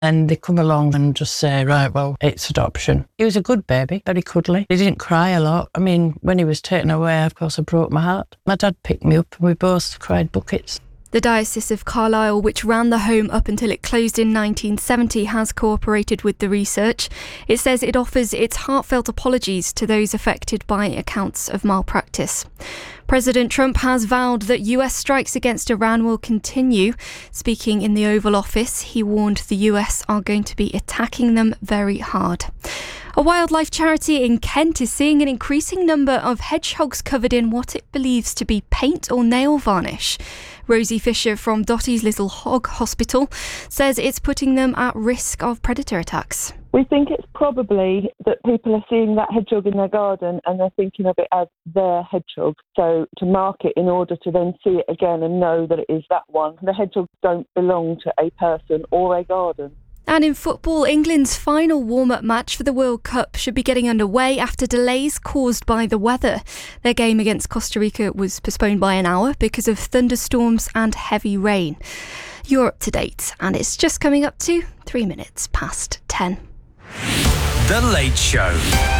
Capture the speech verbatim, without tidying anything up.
And they come along and just say, right, well, it's adoption. He was a good baby, very cuddly. He didn't cry a lot. I mean, when he was taken away, of course, I broke my heart. My dad picked me up and we both cried buckets. The Diocese of Carlisle, which ran the home up until it closed in nineteen seventy, has cooperated with the research. It says it offers its heartfelt apologies to those affected by accounts of malpractice. President Trump has vowed that U S strikes against Iran will continue. Speaking in the Oval Office, he warned the U S are going to be attacking them very hard. A wildlife charity in Kent is seeing an increasing number of hedgehogs covered in what it believes to be paint or nail varnish. Rosie Fisher from Dottie's Little Hog Hospital says it's putting them at risk of predator attacks. We think it's probably that people are seeing that hedgehog in their garden and they're thinking of it as their hedgehog. So to mark it in order to then see it again and know that it is that one. The hedgehogs don't belong to a person or a garden. And in football, England's final warm-up match for the World Cup should be getting underway after delays caused by the weather. Their game against Costa Rica was postponed by an hour because of thunderstorms and heavy rain. You're up to date, and it's just coming up to three minutes past ten. The Late Show.